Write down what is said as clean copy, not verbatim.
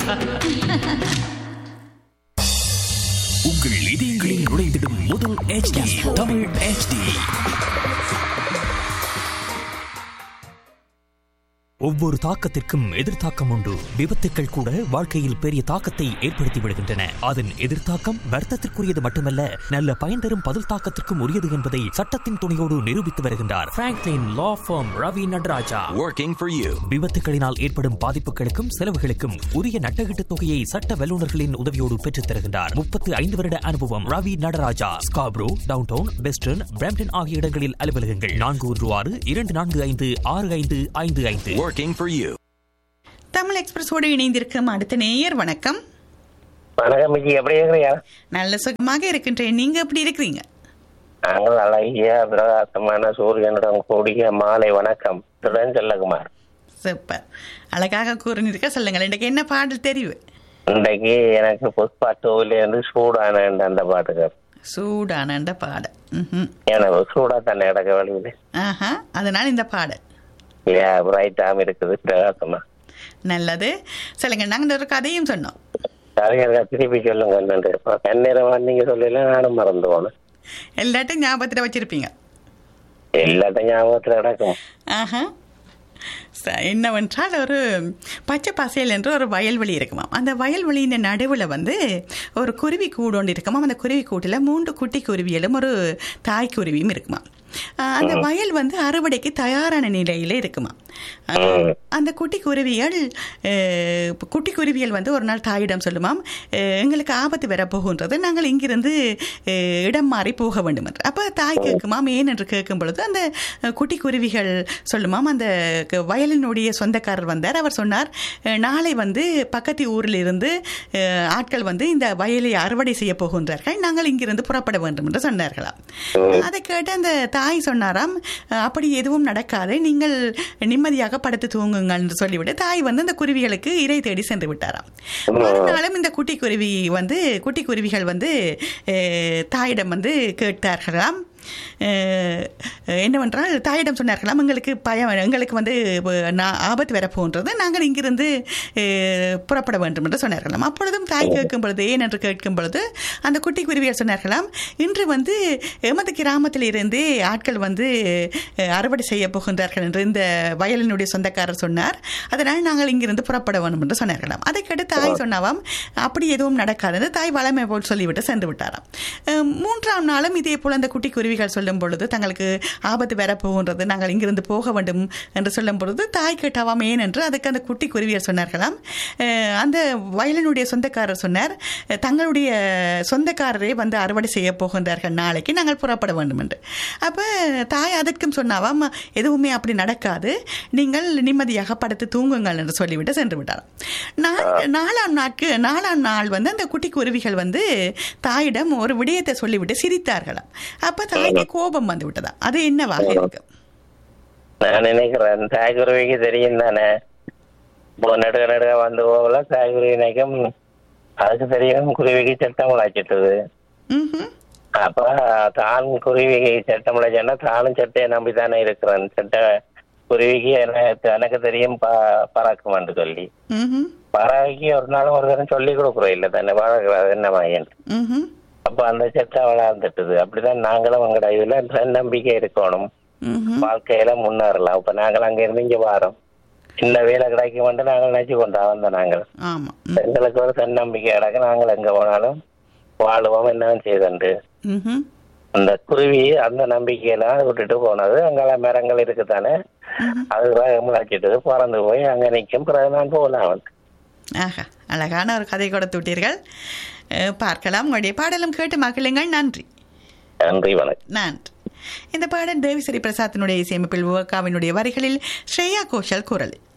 உங்கள் இதயங்களில் நுழைந்திடும் முதல் HD தமிழ் HD. ஒவ்வொரு தாக்கத்திற்கும் எதிர்த்தாக்கம் உண்டு. விபத்துக்கள் கூட வாழ்க்கையில் பெரிய தாக்கத்தை ஏற்படுத்தி விடுகின்றன. அதன் எதிர்த்தாக்கம் வருத்தத்திற்குரியது மட்டுமல்ல, நல்ல பயன் தரும் பதில் தாக்கத்திற்கும் உரியது என்பதை சட்டத்தின் துணையோடு நிரூபித்து வருகின்றார் Franklin law form Ravi Nataraja. Working for you. விபத்துகளினால் ஏற்படும் பாதிப்புகளுக்கும் செலவுகளுக்கும் உரிய நட்டகீட்டு தொகையை சட்ட வல்லுநர்களின் உதவியோடு பெற்றுத் தருகின்றார். 35 வருட அனுபவம். Ravi Nataraja. Scarborough, downtown, western, Brampton ஆகிய இடங்களில் அலுவலகங்கள். 416-245-6555. Working for you. தமிழ் எக்ஸ்பிரஸோடு இணைந்திருக்கும் அடுத்த நேயர். வணக்கம். வணக்கம் விஜி, எப்படி இருக்கிறீங்க? நல்ல சுகமாக இருக்கின்றேன். நீங்க எப்படி இருக்கிறீங்க? நாங்கள் அழகிய பிரகாசமான சூரியனுடன் கூடிய மாலை வணக்கம். செல்லகுமார். சூப்பர், அழகாக கூறினிருக்க. சொல்லுங்கள், இன்றைக்கு என்ன பாடல் தெரிவு? இன்றைக்கு எனக்கு புஷ்பா டூல இருந்து சூடான அந்த பாட்டுக்கு. சூடான அந்த பாடல். எனக்கு சூடா தானே இடக்க வழியுது. அதனால இந்த பாடல் பிரைட்டாம இருக்குது, பிரகாசமா. நல்லது. சொல்லுங்க, நாங்கள் ஒரு கதையும் சொன்னோம். திருப்பி சொல்லுங்க. கண்ணீரம் நீங்க சொல்லல, நானும் மறந்து போனேன். எல்லாத்தையும் ஞாபகத்துல வச்சிருப்பீங்க. எல்லாத்தையும் ஞாபகத்துல நடக்கும். என்னவென்றால், ஒரு பச்சை பசையல் என்று ஒரு வயல்வெளி இருக்குமா. அந்த வயல்வெளியின் நடுவில் ஒரு குருவி கூடு ஒன்று இருக்குமா. அந்த குருவி கூட்டில் 3 குட்டி குருவிகளும் ஒரு தாய் குருவியும் இருக்குமா. அந்த வயல் அறுவடைக்கு தயாரான நிலையில இருக்குமா. அந்த குட்டி குருவிகள் ஒரு நாள் தாயிடம் சொல்லுமாம், எங்களுக்கு ஆபத்து வரப்போகின்றது, நாங்கள் இங்கிருந்து இடம் மாறி போக வேண்டும் என்று. அப்போ தாய் கேட்குமாம், ஏன் என்று கேட்கும் பொழுது அந்த குட்டி குருவிகள் சொல்லுமாம், அந்த வயலினுடைய சொந்தக்காரர் வந்தார். அவர் சொன்னார், நாளை பக்கத்து ஊரில் இருந்து ஆட்கள் இந்த வயலை அறுவடை செய்ய போகின்றார்கள், நாங்கள் இங்கிருந்து புறப்பட வேண்டும் என்று சொன்னார்களாம். அதை கேட்டு அந்த தாய் சொன்னாராம், அப்படி எதுவும் நடக்காது, நீங்கள் நிம்மதியாக படுத்து தூங்குங்கள் என்று சொல்லிவிட்டு தாய் அந்த குருவிகளுக்கு இறை தேடி சென்று விட்டாராம். மறுநாளும் இந்த குட்டி குருவிகள் தாயிடம் கேட்டார்களாம். என்னவென்றால், தாயிடம் சொன்னார்களாம், எங்களுக்கு ஆபத்து வரப்போன்றது, நாங்கள் இங்கிருந்து புறப்பட வேண்டும் என்று சொன்னார்களாம். அப்பொழுதும் தாய் கேட்கும் பொழுது, ஏன் என்று கேட்கும் பொழுது அந்த குட்டி குருவிகள் சொன்னார்களாம், இன்று எமது கிராமத்தில் இருந்து ஆட்கள் அறுவடை செய்ய போகின்றார்கள் என்று இந்த வயலினுடைய சொந்தக்காரர் சொன்னார், அதனால் நாங்கள் இங்கிருந்து புறப்பட வேண்டும் என்று சொன்னார்களாம். அதை கேட்டு தாய் சொன்னாவாம், அப்படி எதுவும் நடக்காது. தாய் வளமை போல் சொல்லிவிட்டு சென்று விட்டாராம். 3ஆம் நாளும் இதே போல் அந்த குட்டி குருவிகள் சொல்லும் பொழுது, தங்களுக்கு ஆபத்து வரப்போகின்றது, நாங்கள் இங்கிருந்து போக வேண்டும் என்று சொல்லும் பொழுது தாய் கேட்டாவாம், ஏன் என்று. அதுக்கு அந்த குட்டி குருவியர் சொன்னார்களாம், அந்த வயலினுடைய சொந்தக்காரர் சொன்னார், தங்களுடைய சொந்தக்காரரே அறுவடை செய்ய போகின்றார்கள், நாளைக்கு நாங்கள் புறப்பட வேண்டும் என்று. அப்போ தாய் அதற்கும் சொன்னாவாம், எதுவுமே அப்படி நடக்காது, நீங்கள் நிம்மதியாக படுத்து தூங்குங்கள் என்று சொல்லிவிட்டு சென்று விட்டாராம். 4ஆம் நாள் அந்த குட்டி குருவிகள் தாயிடம் ஒரு விடயத்தை சொல்லிவிட்டு சிரித்தார்களாம். அப்ப தாய்க்கு கோபம் வந்து விட்டதா? அது என்னவாக இருக்கு? நான் நினைக்கிறேன், தாய்குருவிக்கு தெரியும் தானே, நடுக வந்து போகல, தாய்குருவி நினைக்கும், அதுக்கு தெரியும் குருவிக்கு சட்டம் உழைச்சிட்டது. அப்ப தான் குருவிக்கு சட்டம் உழைச்சா தானும் சட்டையை நம்பித்தானே இருக்கிறேன், சட்ட குருவிக்கு எனக்கு தெரியும் பறக்குமான்னு சொல்லி, பறவைக்கு ஒரு நாளும் ஒரு தரம் சொல்லி கொடுக்குறோம் இல்ல தானே, பறக்கிறது என்னமா என்று. அப்ப அந்த சட்டம் வளர்ந்துட்டுது. அப்படிதான் நாங்களும் எங்கட இதுல நம்பிக்கை இருக்கணும், வாழ்க்கையில முன்னேறலாம். இப்ப நாங்கள் அங்க இருந்து இங்க வாரோம், சின்ன வேலை கிடைக்க மட்டும் நாங்கள் நினைச்சு கொண்டா வந்த நாங்கள், எங்களுக்கு ஒரு தன்னம்பிக்கை கிடக்கு, நாங்கள் எங்க போனாலும் வாழுவோம், என்ன செய்தண்டு. அந்த குருவி அந்த நம்பிக்கையெல்லாம் விட்டுட்டு போனது. அங்கே மரங்கள் இருக்குதானே, அது முளைச்சிட்டு பறந்து போய் அங்க நிற்கும், பிறகு நான் போகலாம். ஆஹா, அழகான ஒரு கதை கொடுத்து விட்டீர்கள். பார்க்கலாம். உங்களுடைய பாடலும் கேட்டு மகிழுங்கள். நன்றி. நன்றி, வணக்கம். நன்றி. இந்த பாடல் தேவிஸ்ரீ பிரசாத்தினுடைய இசையமைப்பில் விவேகாவினுடைய வரிகளில் ஸ்ரேயா கோஷல் குரல்.